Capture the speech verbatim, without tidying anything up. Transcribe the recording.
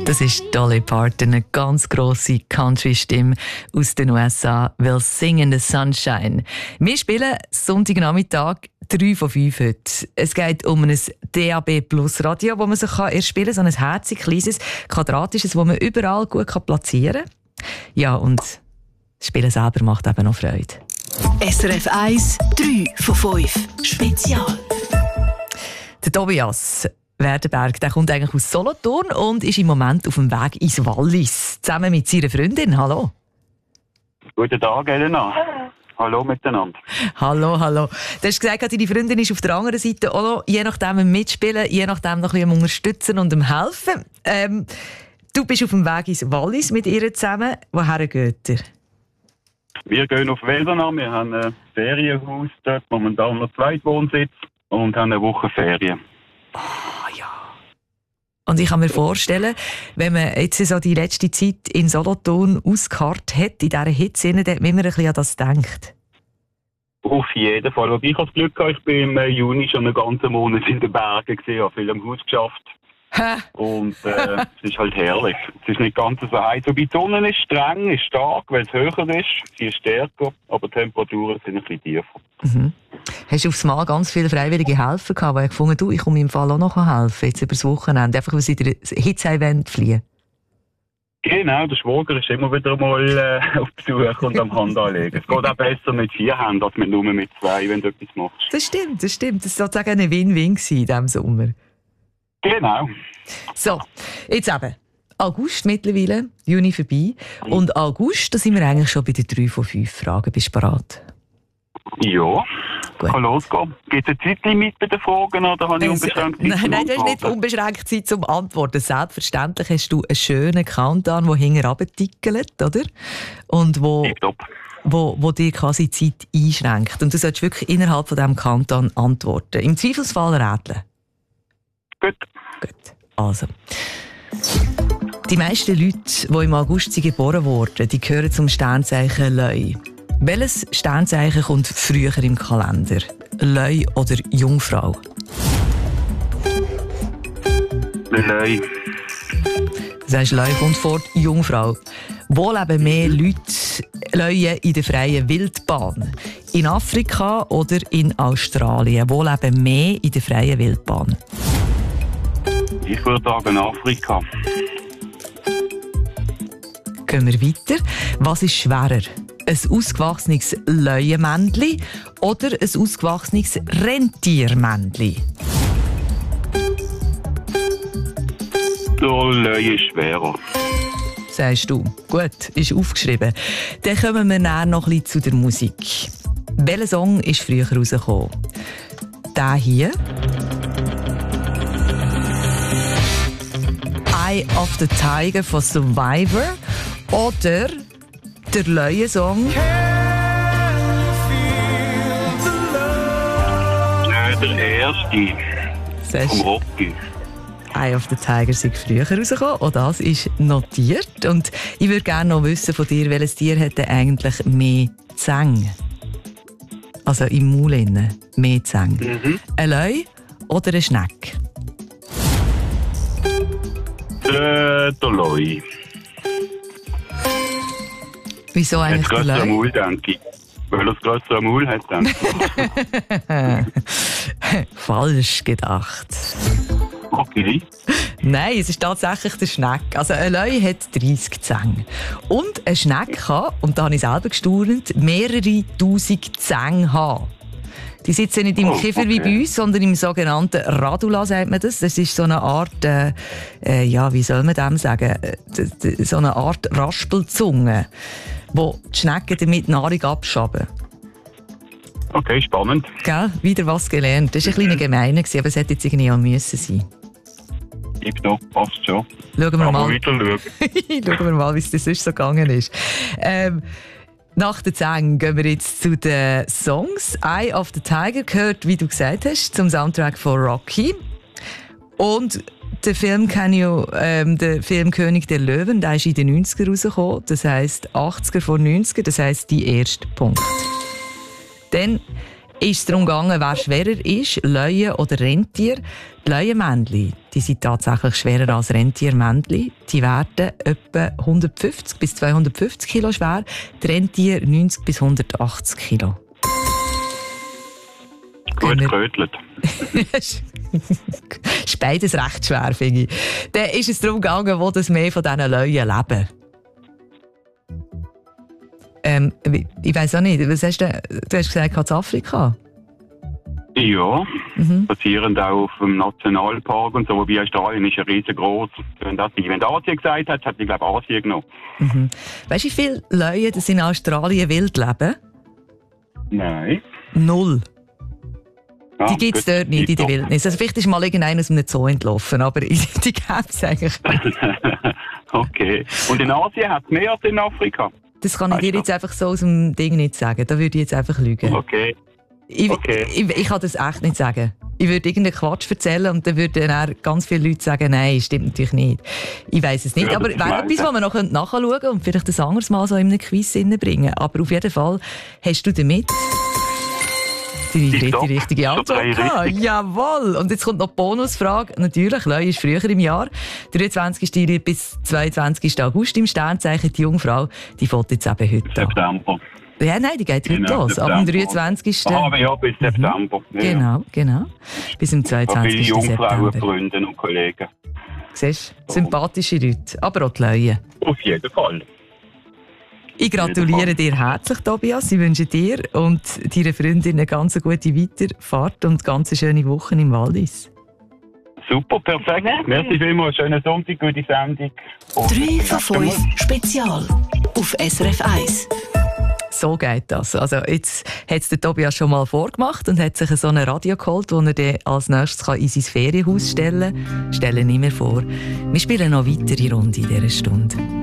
Das ist Dolly Parton, eine ganz grosse Country-Stimme aus den U S A, «Will Sing in the Sunshine». Wir spielen Sonntagnachmittag drei von fünf heute. Es geht um ein D A B Plus Radio, das man sich erspielen kann, so ein herzig kleines, quadratisches, das man überall gut platzieren kann. Ja, und das Spielen selber macht eben noch Freude. S R F eins, drei von fünf. Spezial. Der Tobias Werdenberg, der kommt eigentlich aus Solothurn und ist im Moment auf dem Weg ins Wallis, zusammen mit seiner Freundin. Hallo. Guten Tag, Elena. Hallo miteinander. Hallo, hallo. Du hast gesagt, deine Freundin ist auf der anderen Seite auch noch, je nachdem am Mitspielen, je nachdem noch ein bisschen am Unterstützen und am Helfen. Ähm, du bist auf dem Weg ins Wallis mit ihr zusammen. Woher geht ihr? Wir gehen auf Weldena. Wir haben ein Ferienhaus dort, momentan noch Zweitwohnsitz und haben eine Woche Ferien. Ah, ja. Und ich kann mir vorstellen, wenn man jetzt so die letzte Zeit in Solothurn ausgeharrt hat, in dieser Hitze, dann hat man immer ein bisschen an das gedacht. Auf jeden Fall. Aber ich habe das Glück gehabt, ich bin im Juni schon einen ganzen Monat in den Bergen gesehen, habe viel am Haus geschafft. Hä? Und äh, es ist halt herrlich. Es ist nicht ganz so heiß. Wobei die Sonne ist streng, ist stark, weil es höher ist. Sie ist stärker, aber die Temperaturen sind ein bisschen tiefer. Mhm. Hast du aufs Mal ganz viele freiwillige Helfer gehabt, weil ich gefunden du, ich komme im Fall auch noch helfen, jetzt über das Wochenende, einfach weil sie in der Hitze fliehen? Genau, der Schwager ist immer wieder mal äh, auf Besuch und am Hand anlegen. Es geht auch besser mit vier Händen als mit nur mit zwei, wenn du etwas machst. Das stimmt, das stimmt. Das war sozusagen ein Win-Win in diesem Sommer. Genau. So, jetzt eben. August mittlerweile, Juni vorbei. Und August, da sind wir eigentlich schon bei den drei von fünf Fragen. Bist du bereit? Ja, gut. Kann losgehen. Gibt es ein Zeitlimit bei den Fragen oder habe ich unbeschränkt Zeit Nein, zum nein, du hast nicht unbeschränkt Zeit zum Antworten. Selbstverständlich hast du einen schönen Countdown, der hinten runtertickelt, oder? Und wo, wo, wo dir quasi Zeit einschränkt. Und du solltest wirklich innerhalb von diesem Countdown antworten. Im Zweifelsfall rätseln. Gut. Gut, also. Die meisten Leute, die im August geboren wurden, die gehören zum Sternzeichen Löwe. Welches Sternzeichen kommt früher im Kalender? Löwe oder Jungfrau? Löwe. Das heißt, Löwe kommt vor Jungfrau. Wo leben mehr Leute Löwe in der freien Wildbahn? In Afrika oder in Australien? Wo leben mehr in der freien Wildbahn? Ich würde sagen Afrika. Gehen wir weiter. Was ist schwerer? Ein ausgewachsenes Löwenmännchen oder ein ausgewachsenes Rentiermännchen? Der Löwe ist schwerer. Sagst du. Gut, ist aufgeschrieben. Dann kommen wir dann noch ein bisschen zu der Musik. Welcher Song ist früher rausgekommen? Der hier. Eye of the Tiger von Survivor oder der Löwe-Song? Nein, der erste. Sagst vom Rocky. Eye of the Tiger ist früher rausgekommen. Und das ist notiert. Und ich würde gerne noch wissen von dir, welches Tier hat denn eigentlich mehr Zähne? Also im Maul innen mehr Zähne. Mhm. Ein Löwe oder ein Schneck? Der, der Löwe. Wieso eigentlich der Löwe? Löwe? Denke ich. Weil er das grössere Maul hat, denke ich. Falsch gedacht. Okay. Nein, es ist tatsächlich der Schneck. Also ein Löwe hat dreissig Zähne. Und ein Schneck kann, und da habe ich selber gestaunt, mehrere tausend Zähne haben. Die sitzen nicht im oh, Kiefer okay. wie bei uns, sondern im sogenannten Radula, sagt man das. Das ist so eine Art, äh, äh, ja, wie soll man dem sagen, äh, so eine Art Raspelzunge, wo die Schnecken damit Nahrung abschaben. Okay, spannend. Gell? Wieder was gelernt. Das war ein kleiner Gemeine, aber es hätte jetzt irgendwie auch müssen sein. Tipptopp, passt schon. Schauen wir Aber mal. weiter schauen. Schauen wir mal, wie es das sonst so gegangen ist. Ähm, nach den Zähnen gehen wir jetzt zu den Songs. Eye of the Tiger gehört, wie du gesagt hast, zum Soundtrack von Rocky. Und der Film kenne ich, ähm, der Film König der Löwen, der ist in den neunziger rausgekommen. Das heisst achtziger vor neunziger, das heisst die erste Punkt. Dann ist es darum gegangen, wer schwerer ist, Löwe oder Rentier. Die Löwenmännchen, Die sind tatsächlich schwerer als Rentiermännchen. Die werden etwa hundertfünfzig bis zweihundertfünfzig Kilo schwer, die Rentiere neunzig bis hundertachtzig Kilo. Gut gerötelt. Ist beides recht schwer, finde ich. Dann ist es darum gegangen, wo das mehr von diesen Löwen leben. Ähm, ich weiss auch nicht, was hast du, du hast gesagt, in Afrika? Ja, Mhm. basierend auch auf dem Nationalpark und so, wobei Australien ist ja riesengroß. Wenn das nicht, wenn Asien gesagt hat, hat ich glaube Asien genommen. Mhm. Weißt du, wie viele Löwen das in Australien wild leben? Nein. Null. Ah, Die gibt es gut. dort nicht in der Doch. Wildnis. Also vielleicht ist mal irgendeiner aus einem Zoo entlaufen, aber die gibt es eigentlich nicht. Okay. Und in Asien hat es mehr als in Afrika? Das kann ich Weißt dir du? jetzt einfach so aus dem Ding nicht sagen. Da würde ich jetzt einfach lügen. Okay. Ich, Okay. ich, ich kann das echt nicht sagen. Ich würde irgendeinen Quatsch erzählen und dann würden dann ganz viele Leute sagen, nein, stimmt natürlich nicht. Ich weiss es nicht, Ja, aber das wäre meinen. etwas, was wir noch nachschauen können und vielleicht ein anderes Mal so in einem Quiz bringen. Aber auf jeden Fall hast du damit die, die Tipptopp. richtige Schon Antwort drei gehabt. richtig. Jawohl! Und jetzt kommt noch die Bonusfrage. Natürlich, Löwe ist früher im Jahr. dreiundzwanzigsten bis zweiundzwanzigsten August im Sternzeichen. Die Jungfrau, die fällt jetzt eben heute an. September. Ja, nein, die geht heute Genau, los. Ab dem September. dreiundzwanzigsten Ah, aber ja, bis September. Ja, ja. Genau, genau. Bis zum Ich habe viele zweiundzwanzigsten Jungfrauen, September. Freunde und Kollegen. Siehst du, sympathische Leute, aber auch die Löwen. Auf jeden Fall. Ich gratuliere dir herzlich, Tobias. Ich wünsche dir und deiner Freundin eine ganz gute Weiterfahrt und ganz schöne Woche im Wallis. Super, perfekt. Merci vielmals. Schönen Sonntag, gute Sendung. Und drei bis von zum nächsten Mal. fünf Spezial auf S R F eins. So geht das. Also jetzt hat es der Tobias schon mal vorgemacht und hat sich so ein Radio geholt, das er dann als nächstes in sein Ferienhaus stellen kann. Stellen nicht mehr vor. Wir spielen noch weitere Runde in dieser Stunde.